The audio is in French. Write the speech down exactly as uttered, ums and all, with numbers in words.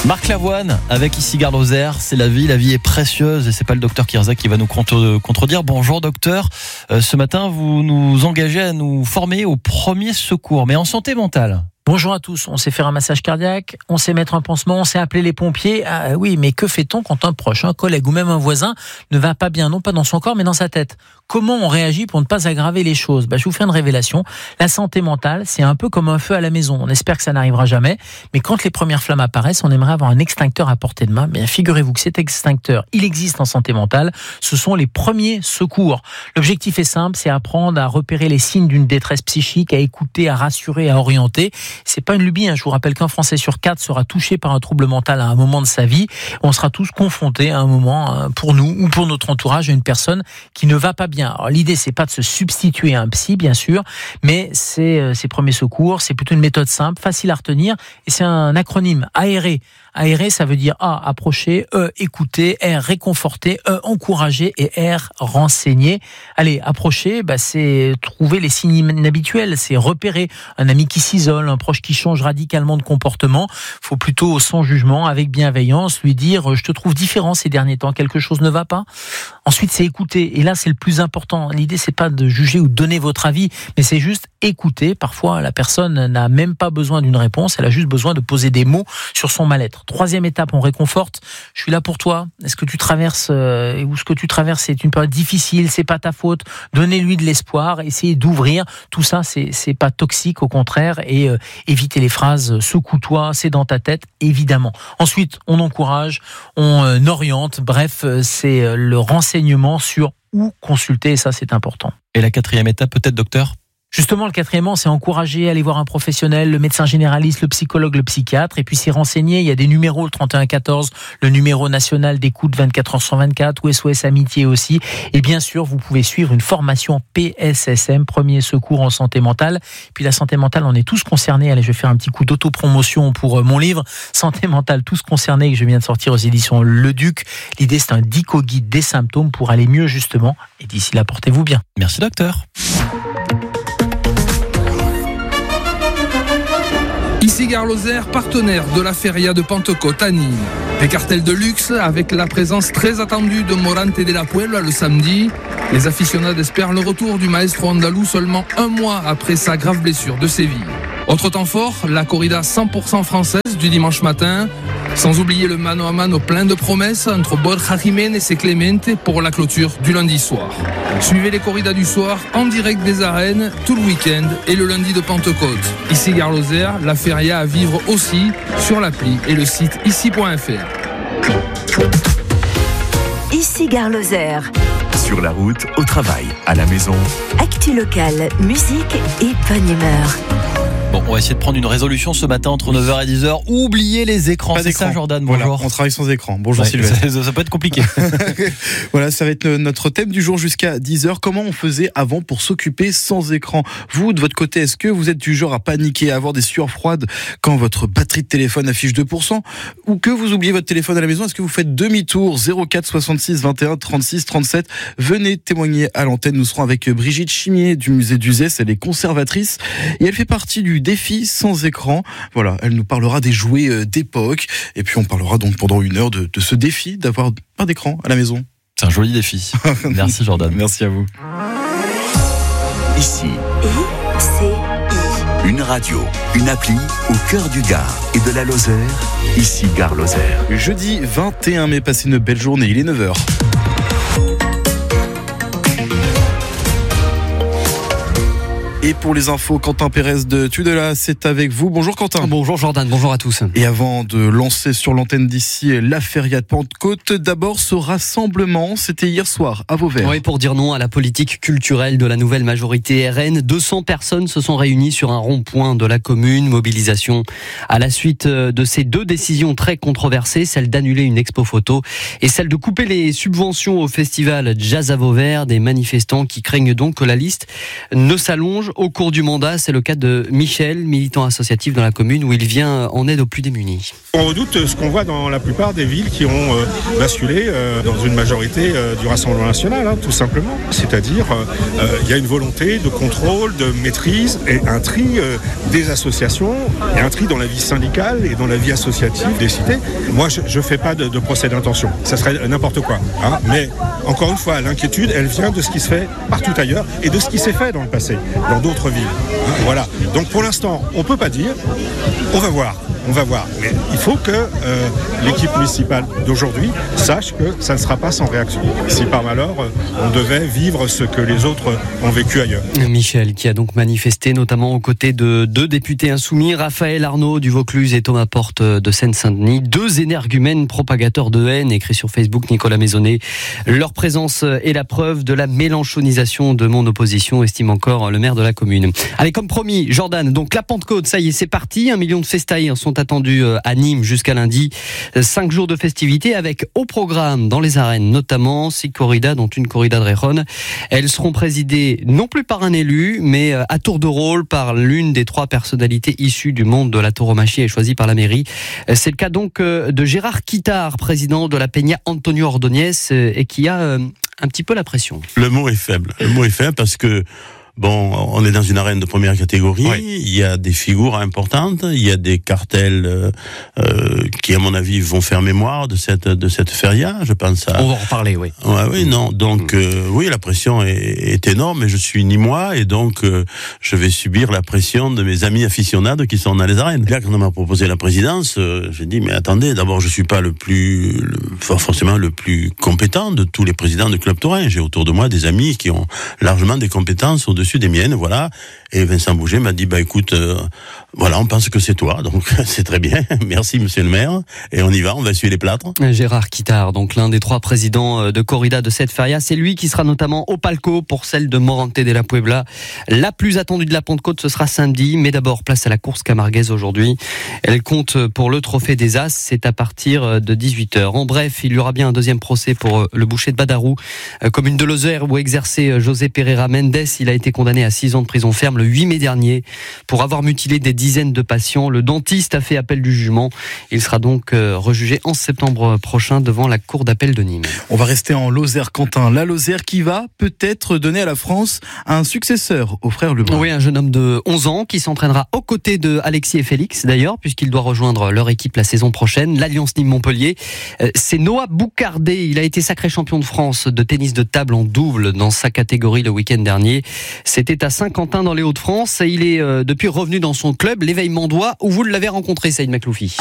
Marc Lavoine avec ici Gare Lozère, c'est la vie, la vie est précieuse et c'est pas le docteur Kirza qui va nous contre- contredire. Bonjour docteur, euh, ce matin vous nous engagez à nous former aux premiers secours, mais en santé mentale. Bonjour à tous, on sait faire un massage cardiaque, on sait mettre un pansement, on sait appeler les pompiers. Ah oui, mais que fait-on quand un proche, un collègue ou même un voisin ne va pas bien, non pas dans son corps mais dans sa tête? Comment on réagit pour ne pas aggraver les choses? bah, Je vous fais une révélation, la santé mentale c'est un peu comme un feu à la maison, on espère que ça n'arrivera jamais, mais quand les premières flammes apparaissent, on aimerait avoir un extincteur à portée de main. Bien, figurez-vous que cet extincteur, il existe en santé mentale, ce sont les premiers secours. L'objectif est simple, c'est apprendre à repérer les signes d'une détresse psychique, à écouter, à rassurer, à orienter. C'est pas une lubie, hein. Je vous rappelle qu'un Français sur quatre sera touché par un trouble mental à un moment de sa vie. On sera tous confrontés à un moment, pour nous ou pour notre entourage, à une personne qui ne va pas bien. Alors l'idée, c'est pas de se substituer à un psy, bien sûr, mais c'est euh, ces premiers secours, c'est plutôt une méthode simple, facile à retenir, et c'est un acronyme, aérer. Aérer, ça veut dire A, approcher, E, écouter, R, réconforter, E, encourager et R, renseigner. Allez, approcher, bah, c'est trouver les signes inhabituels, c'est repérer un ami qui s'isole, un proche qui change radicalement de comportement. Faut plutôt, sans jugement, avec bienveillance, lui dire « je te trouve différent ces derniers temps, quelque chose ne va pas ». Ensuite, c'est écouter, et là, c'est le plus important. L'idée, c'est pas de juger ou de donner votre avis, mais c'est juste écouter. Parfois, la personne n'a même pas besoin d'une réponse, elle a juste besoin de poser des mots sur son mal-être. Troisième étape, on réconforte. Je suis là pour toi. Est-ce que tu traverses euh, ou ce que tu traverses, c'est une période difficile, c'est pas ta faute. Donnez-lui de l'espoir, essayez d'ouvrir. Tout ça, c'est c'est pas toxique, au contraire. Et euh, évitez les phrases secoue-toi, c'est dans ta tête, évidemment. Ensuite, on encourage, on euh, oriente. Bref, euh, c'est euh, le renseignement sur où consulter. Et ça, c'est important. Et la quatrième étape, peut-être docteur ? Justement, le quatrièmement, c'est encourager à aller voir un professionnel, le médecin généraliste, le psychologue, le psychiatre, et puis s'y renseigner. Il y a des numéros, le trente et un quatorze, le numéro national d'écoute vingt-quatre heures sur vingt-quatre, ou S O S Amitié aussi. Et bien sûr, vous pouvez suivre une formation P S S M, premier secours en santé mentale. Puis la santé mentale, on est tous concernés. Allez, je vais faire un petit coup d'autopromotion pour mon livre, Santé mentale, tous concernés, que je viens de sortir aux éditions Le Duc. L'idée, c'est un dico-guide des symptômes pour aller mieux, justement. Et d'ici là, portez-vous bien. Merci docteur. Ici Gare Lozère, partenaire de la Feria de Pentecôte à Nîmes. Des cartels de luxe avec la présence très attendue de Morante de la Puebla le samedi. Les aficionados espèrent le retour du maestro andalou seulement un mois après sa grave blessure de Séville. Autre temps fort, la corrida cent pour cent française du dimanche matin. Sans oublier le mano à mano plein de promesses entre Borja Jiménez et Clemente pour la clôture du lundi soir. Suivez les corridas du soir en direct des arènes tout le week-end et le lundi de Pentecôte. Ici Gare Lozère, la feria à vivre aussi sur l'appli et le site ici point f r. Ici Gare Lozère. Sur la route, au travail, à la maison. Actu locale, musique et bonne humeur. Bon, on va essayer de prendre une résolution ce matin entre neuf heures et dix heures. Oubliez les écrans. Pas C'est d'écran. ça, Jordan. Bonjour. Voilà, on travaille sans écran. Bonjour Ouais, Sylvain. Ça, ça peut être compliqué. Voilà, ça va être notre thème du jour jusqu'à dix heures. Comment on faisait avant pour s'occuper sans écran? Vous, de votre côté, est-ce que vous êtes du genre à paniquer, à avoir des sueurs froides quand votre batterie de téléphone affiche deux pour cent? Ou que vous oubliez votre téléphone à la maison? Est-ce que vous faites demi-tour? Zéro quatre soixante-six vingt et un trente-six trente-sept. Venez témoigner à l'antenne. Nous serons avec Brigitte Chimier du musée d'Uzès. Elle est conservatrice et elle fait partie du défi sans écran. Voilà, elle nous parlera des jouets d'époque et puis on parlera donc pendant une heure de, de ce défi d'avoir pas d'écran à la maison. C'est un joli défi. Merci Jordan. Merci à vous. Ici, I C I. une radio, une appli au cœur du Gard et de la Lozère. Ici Gare Lozère. Jeudi vingt et un mai, passez une belle journée, il est neuf heures. Et pour les infos, Quentin Pérez de Tudela, c'est avec vous. Bonjour Quentin. Bonjour Jordan, bonjour à tous. Et avant de lancer sur l'antenne d'ici la Feria de Pentecôte, d'abord ce rassemblement, c'était hier soir à Vauvert. Oui, pour dire non à la politique culturelle de la nouvelle majorité R N, deux cents personnes se sont réunies sur un rond-point de la commune. Mobilisation à la suite de ces deux décisions très controversées, celle d'annuler une expo photo et celle de couper les subventions au festival Jazz à Vauvert. Des manifestants qui craignent donc que la liste ne s'allonge au cours du mandat. C'est le cas de Michel, militant associatif dans la commune où il vient en aide aux plus démunis. On redoute ce qu'on voit dans la plupart des villes qui ont euh, basculé euh, dans une majorité euh, du Rassemblement national, hein, tout simplement. C'est-à-dire, il euh, y a une volonté de contrôle, de maîtrise et un tri euh, des associations et un tri dans la vie syndicale et dans la vie associative des cités. Moi, je ne fais pas de, de procès d'intention. Ça serait n'importe quoi. Hein. Mais encore une fois, l'inquiétude, elle vient de ce qui se fait partout ailleurs et de ce qui s'est fait dans le passé, dans d'autres villes. Hein. Voilà. Donc pour l'instant, on ne peut pas dire. On va voir. On va voir. Mais il faut que euh, l'équipe municipale d'aujourd'hui sache que ça ne sera pas sans réaction. Si par malheur, on devait vivre ce que les autres ont vécu ailleurs. Michel, qui a donc manifesté notamment aux côtés de deux députés insoumis, Raphaël Arnaud du Vaucluse et Thomas Porte de Seine-Saint-Denis, deux énergumènes propagateurs de haine, écrit sur Facebook Nicolas Maisonnet. Leur présence est la preuve de la mélenchonisation de mon opposition, estime encore le maire de la commune. Allez, comme promis, Jordan, donc la Pentecôte, ça y est, c'est parti. Un million de festaïrs sont attendus à Nîmes jusqu'à lundi. Cinq jours de festivités avec au programme dans les arènes, notamment six corridas, dont une corrida de Réjon. Elles seront présidées non plus par un élu, mais à tour de rôle par l'une des trois personnalités issues du monde de la tauromachie et choisies par la mairie. C'est le cas donc de Gérard Quittard, président de la Peña Antonio Ordóñez, et qui a un petit peu la pression. Le mot est faible. Le mot est faible parce que bon, on est dans une arène de première catégorie, oui. Il y a des figures importantes, il y a des cartels euh, euh, qui, à mon avis, vont faire mémoire de cette de cette feria. Je pense à... On va en reparler, oui. Ouais, oui, non. Donc, euh, oui, la pression est, est énorme, mais je suis ni moi, et donc euh, je vais subir la pression de mes amis aficionados qui sont dans les arènes. Là, quand on m'a proposé la présidence, euh, j'ai dit, mais attendez, d'abord, je suis pas le plus, le, forcément le plus compétent de tous les présidents de clubs taurins. J'ai autour de moi des amis qui ont largement des compétences au-dessus des miennes, voilà. Et Vincent Bouget m'a dit, bah écoute, euh, voilà, on pense que c'est toi, donc c'est très bien. Merci, monsieur le maire. Et on y va, on va essuyer les plâtres. Gérard Quittard, donc l'un des trois présidents de corrida de cette feria, c'est lui qui sera notamment au palco pour celle de Morante de la Puebla. La plus attendue de la Pentecôte, ce sera samedi, mais d'abord place à la course camarguaise aujourd'hui. Elle compte pour le trophée des As, c'est à partir de dix-huit heures. En bref, il y aura bien un deuxième procès pour le boucher de Badarou, commune de Lozère où exerçait José Pereira Mendes. Il a été condamné à six ans de prison ferme le huit mai dernier pour avoir mutilé des dizaines de patients. Le dentiste a fait appel du jugement. Il sera donc rejugé en septembre prochain devant la cour d'appel de Nîmes. On va rester en Lozère, Quentin. La Lozère qui va peut-être donner à la France un successeur aux frères Lebrun. Oui, un jeune homme de onze ans qui s'entraînera aux côtés de Alexis et Félix d'ailleurs, puisqu'il doit rejoindre leur équipe la saison prochaine, l'Alliance Nîmes-Montpellier. C'est Noah Boucardé. Il a été sacré champion de France de tennis de table en double dans sa catégorie le week-end dernier. C'était à Saint-Quentin dans les Hauts-de-France et il est euh, depuis revenu dans son club, l'Éveil Mandois, où vous l'avez rencontré, Saïd Makloufi.